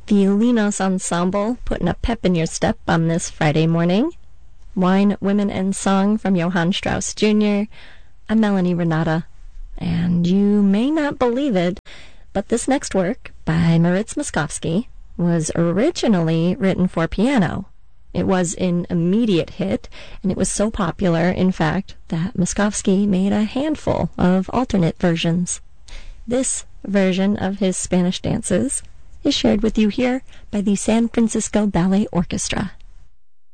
The Linos Ensemble, putting a pep in your step on this Friday morning. Wine, Women, and Song from Johann Strauss Jr. I'm Melanie Renata, and you may not believe it, but this next work by Moritz Moszkowski was originally written for piano. It was an immediate hit, and it was so popular, in fact, that Moszkowski made a handful of alternate versions. This version of his Spanish dances is shared with you here by the San Francisco Ballet Orchestra.